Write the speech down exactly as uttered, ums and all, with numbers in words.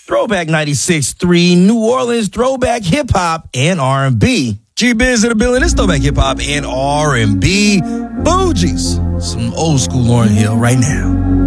Throwback ninety-six point three, New Orleans throwback hip-hop and R and B. G-Biz in the building. It's throwback hip-hop and R and B. Bougies. Some old school Lauryn Hill right now.